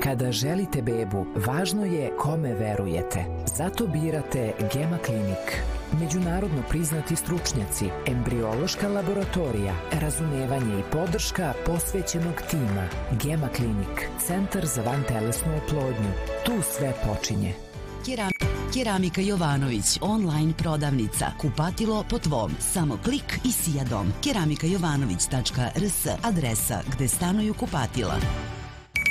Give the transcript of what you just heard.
Kada želite bebu, važno je kome verujete. Zato birate Gema Klinik. Međunarodno priznati stručnjaci, embriološka laboratorija, razumevanje i podrška posvećenog tima. Gema Klinik, centar za vantelesnu oplodnju. Tu sve počinje. Keramika Jovanović, online prodavnica, kupatilo po tvom, samo klik i sija dom. keramikajovanović.rs, adresa gde stanuju kupatila.